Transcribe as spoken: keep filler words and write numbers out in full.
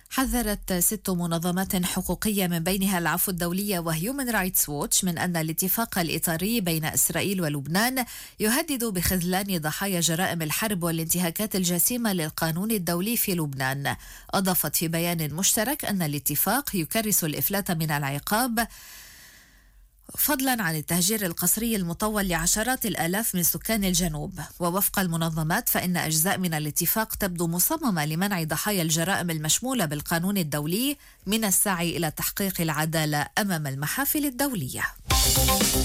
حذرت ست منظمات حقوقية من بينها العفو الدولية وهيومن رايتس ووتش من أن الاتفاق الإطاري بين إسرائيل ولبنان يهدد بخذلان ضحايا جرائم الحرب والانتهاكات الجسيمة للقانون الدولي في لبنان. أضافت في بيان مشترك أن الاتفاق يكرس الإفلات من العقاب فضلا عن التهجير القسري المطول لعشرات الآلاف من سكان الجنوب. ووفق المنظمات فإن أجزاء من الاتفاق تبدو مصممة لمنع ضحايا الجرائم المشمولة بالقانون الدولي من السعي إلى تحقيق العدالة أمام المحافل الدولية.